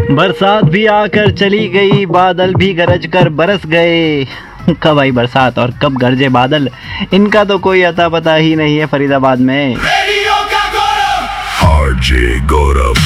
बरसात भी आकर चली गई, बादल भी गरज कर बरस गए। कब आई बरसात और कब गरजे बादल, इनका तो कोई अता पता ही नहीं है फरीदाबाद में। आरजे गौरव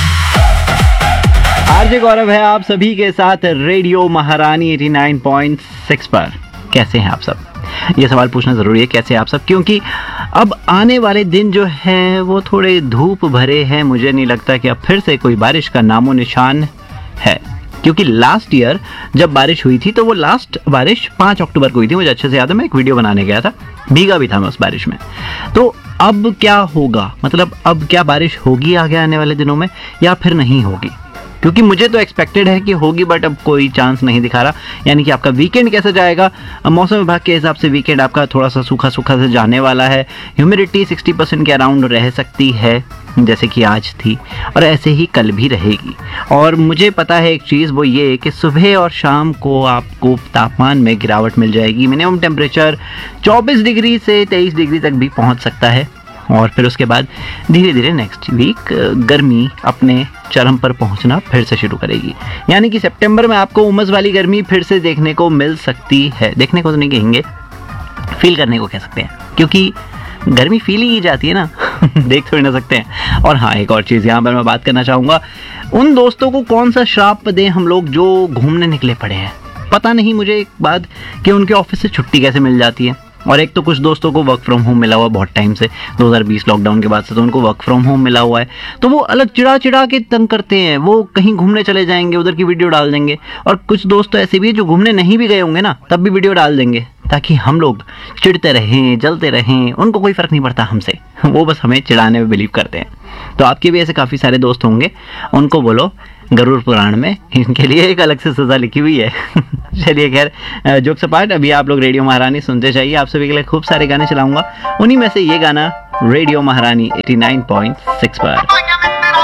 है आप सभी के साथ रेडियो महारानी 89.6 पर। कैसे हैं आप सब? ये सवाल पूछना ज़रूरी है, कैसे आप सब, क्योंकि अब आने वाले दिन जो है वो थोड़े धूप भरे हैं। मुझे नहीं लगता कि अब फिर से कोई बारिश का नामो निशान है, क्योंकि लास्ट ईयर जब बारिश हुई थी तो वो लास्ट बारिश 5 अक्टूबर को हुई थी। मुझे अच्छे से याद है, मैं एक वीडियो बनाने गया था, भीगा भी था मैं उस बारिश में। तो अब क्या होगा, मतलब अब क्या बारिश होगी आगे आने वाले दिनों में या फिर नहीं होगी? क्योंकि मुझे तो एक्सपेक्टेड है कि होगी, बट अब कोई चांस नहीं दिखा रहा। यानी कि आपका वीकेंड कैसे जाएगा? मौसम विभाग के हिसाब से वीकेंड आपका थोड़ा सा सूखा सूखा से जाने वाला है। ह्यूमिडिटी 60% के अराउंड रह सकती है, जैसे कि आज थी, और ऐसे ही कल भी रहेगी। और मुझे पता है एक चीज़, वो ये कि सुबह और शाम को आपको तापमान में गिरावट मिल जाएगी। मिनिमम टेम्परेचर 24 डिग्री से 23 डिग्री तक भी पहुंच सकता है। और फिर उसके बाद धीरे धीरे नेक्स्ट वीक गर्मी अपने चरम पर पहुंचना फिर से शुरू करेगी। यानी कि सितंबर में आपको उमस वाली गर्मी फिर से देखने को मिल सकती है। देखने को तो नहीं कहेंगे, फील करने को कह सकते हैं, क्योंकि गर्मी फील ही की जाती है ना। देख थोड़ी ना सकते हैं। और हाँ, एक और चीज़ यहाँ पर मैं बात करना चाहूँगा, उन दोस्तों को कौन सा श्राप दें हम लोग जो घूमने निकले पड़े हैं। पता नहीं मुझे एक बात कि उनके ऑफिस से छुट्टी कैसे मिल जाती है। और एक तो कुछ दोस्तों को वर्क फ्रॉम होम मिला हुआ बहुत टाइम से, 2020 लॉकडाउन के बाद से तो उनको वर्क फ्रॉम होम मिला हुआ है। तो वो अलग चिड़ा के तंग करते हैं, वो कहीं घूमने चले जाएंगे, उधर की वीडियो डाल देंगे। और कुछ दोस्त तो ऐसे भी है जो घूमने नहीं भी गए होंगे ना, तब भी वीडियो डाल देंगे, ताकि हम लोग चिढ़ते रहें, जलते रहें। उनको कोई फ़र्क नहीं पड़ता हमसे, वो बस हमें चिढ़ाने में बिलीव करते हैं। तो आपके भी ऐसे काफ़ी सारे दोस्त होंगे, उनको बोलो गरुड़ पुराण में इनके लिए एक अलग से सज़ा लिखी हुई है। चलिए खैर, जोक्स अपार्ट, अभी आप लोग रेडियो महारानी सुनते जाइए। आप सभी के लिए खूब सारे गाने चलाऊंगा, उन्हीं में से ये गाना रेडियो महारानी 89.6 पर।